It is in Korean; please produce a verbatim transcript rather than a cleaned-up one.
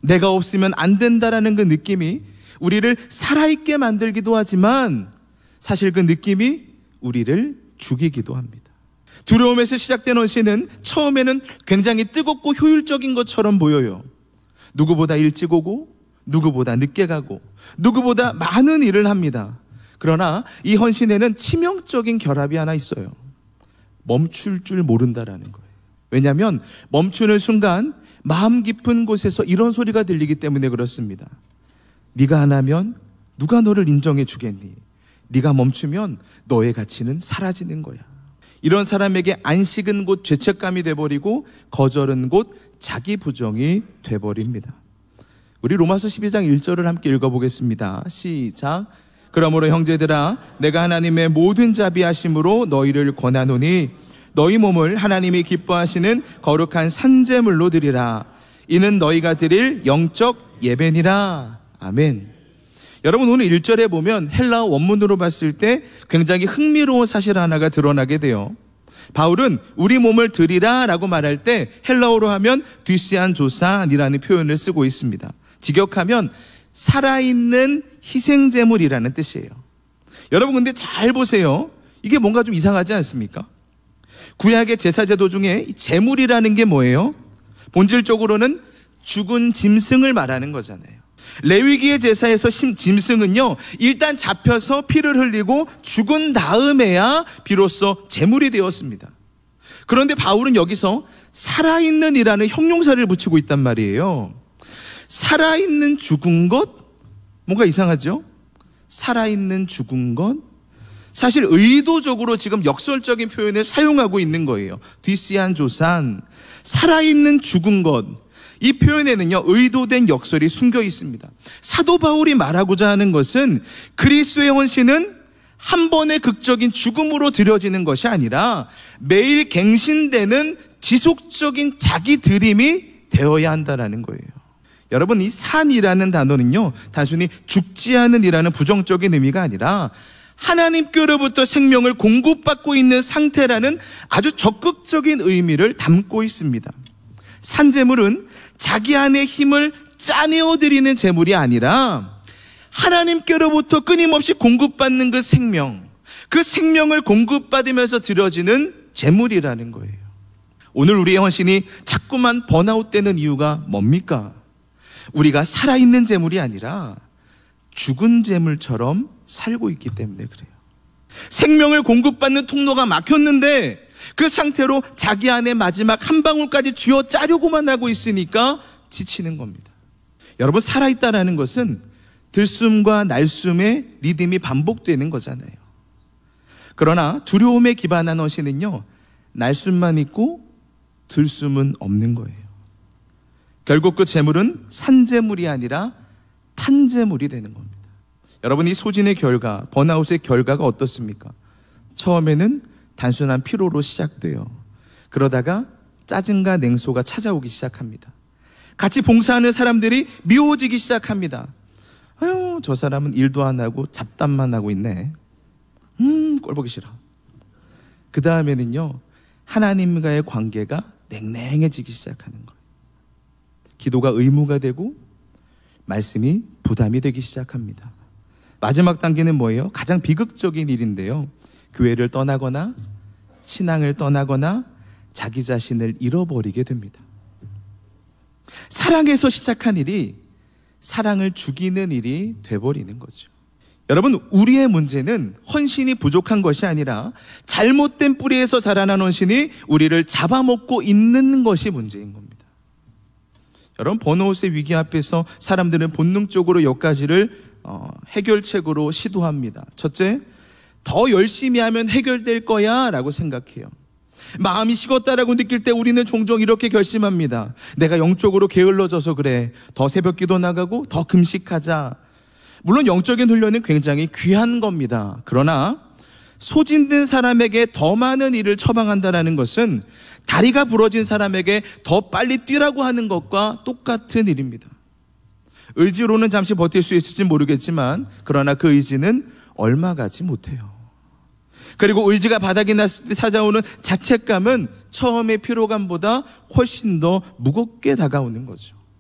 내가 없으면 안 된다라는 그 느낌이 우리를 살아있게 만들기도 하지만 사실 그 느낌이 우리를 죽이기도 합니다. 두려움에서 시작된 헌신은 처음에는 굉장히 뜨겁고 효율적인 것처럼 보여요. 누구보다 일찍 오고 누구보다 늦게 가고 누구보다 많은 일을 합니다. 그러나 이 헌신에는 치명적인 결합이 하나 있어요. 멈출 줄 모른다라는 거예요. 왜냐하면 멈추는 순간 마음 깊은 곳에서 이런 소리가 들리기 때문에 그렇습니다. 네가 안 하면 누가 너를 인정해 주겠니? 네가 멈추면 너의 가치는 사라지는 거야. 이런 사람에게 안식은 곧 죄책감이 돼버리고 거절은 곧 자기 부정이 돼버립니다. 우리 로마서 십이 장 일 절을 함께 읽어보겠습니다. 시작. 그러므로 형제들아 내가 하나님의 모든 자비하심으로 너희를 권하노니 너희 몸을 하나님이 기뻐하시는 거룩한 산제물로 드리라. 이는 너희가 드릴 영적 예배니라. 아멘. 여러분, 오늘 일 절에 보면 헬라어 원문으로 봤을 때 굉장히 흥미로운 사실 하나가 드러나게 돼요. 바울은 우리 몸을 드리라 라고 말할 때 헬라어로 하면 뒤시안 조산이라는 표현을 쓰고 있습니다. 직역하면 살아있는 희생제물이라는 뜻이에요. 여러분, 근데 잘 보세요. 이게 뭔가 좀 이상하지 않습니까? 구약의 제사제도 중에 제물이라는 게 뭐예요? 본질적으로는 죽은 짐승을 말하는 거잖아요. 레위기의 제사에서 짐승은요, 일단 잡혀서 피를 흘리고 죽은 다음에야 비로소 제물이 되었습니다. 그런데 바울은 여기서 살아있는 이라는 형용사를 붙이고 있단 말이에요. 살아있는 죽은 것? 뭔가 이상하죠? 살아있는 죽은 것? 사실 의도적으로 지금 역설적인 표현을 사용하고 있는 거예요. 뒤시안 조산, 살아있는 죽은 것. 이 표현에는요, 의도된 역설이 숨겨 있습니다. 사도 바울이 말하고자 하는 것은 그리스도의 헌신은 한 번의 극적인 죽음으로 드려지는 것이 아니라 매일 갱신되는 지속적인 자기 드림이 되어야 한다는 거예요. 여러분, 이 산이라는 단어는요, 단순히 죽지 않은 이라는 부정적인 의미가 아니라 하나님께로부터 생명을 공급받고 있는 상태라는 아주 적극적인 의미를 담고 있습니다. 산제물은 자기 안에 힘을 짜내어드리는 제물이 아니라 하나님께로부터 끊임없이 공급받는 그 생명, 그 생명을 공급받으면서 드려지는 제물이라는 거예요. 오늘 우리의 헌신이 자꾸만 번아웃되는 이유가 뭡니까? 우리가 살아있는 제물이 아니라 죽은 제물처럼 살고 있기 때문에 그래요. 생명을 공급받는 통로가 막혔는데 그 상태로 자기 안에 마지막 한 방울까지 쥐어 짜려고만 하고 있으니까 지치는 겁니다. 여러분, 살아있다라는 것은 들숨과 날숨의 리듬이 반복되는 거잖아요. 그러나 두려움에 기반한 헌신은요, 날숨만 있고 들숨은 없는 거예요. 결국 그 재물은 산재물이 아니라 탄재물이 되는 겁니다. 여러분, 이 소진의 결과, 번아웃의 결과가 어떻습니까? 처음에는 단순한 피로로 시작돼요. 그러다가 짜증과 냉소가 찾아오기 시작합니다. 같이 봉사하는 사람들이 미워지기 시작합니다. 아유, 저 사람은 일도 안 하고 잡담만 하고 있네. 음, 꼴 보기 싫어. 그 다음에는요, 하나님과의 관계가 냉랭해지기 시작하는 거예요. 기도가 의무가 되고 말씀이 부담이 되기 시작합니다. 마지막 단계는 뭐예요? 가장 비극적인 일인데요, 교회를 떠나거나 신앙을 떠나거나 자기 자신을 잃어버리게 됩니다. 사랑에서 시작한 일이 사랑을 죽이는 일이 돼버리는 거죠. 여러분, 우리의 문제는 헌신이 부족한 것이 아니라 잘못된 뿌리에서 자라난 헌신이 우리를 잡아먹고 있는 것이 문제인 겁니다. 여러분, 번아웃의 위기 앞에서 사람들은 본능적으로 몇 가지를 어, 해결책으로 시도합니다. 첫째, 더 열심히 하면 해결될 거야 라고 생각해요. 마음이 식었다라고 느낄 때 우리는 종종 이렇게 결심합니다. 내가 영적으로 게을러져서 그래. 더 새벽기도 나가고 더 금식하자. 물론 영적인 훈련은 굉장히 귀한 겁니다. 그러나 소진된 사람에게 더 많은 일을 처방한다는 것은 다리가 부러진 사람에게 더 빨리 뛰라고 하는 것과 똑같은 일입니다. 의지로는 잠시 버틸 수 있을지 모르겠지만 그러나 그 의지는 얼마 가지 못해요. 그리고 의지가 바닥이 났을 때 찾아오는 자책감은 처음의 피로감보다 훨씬 더 무겁게 다가오는 거죠.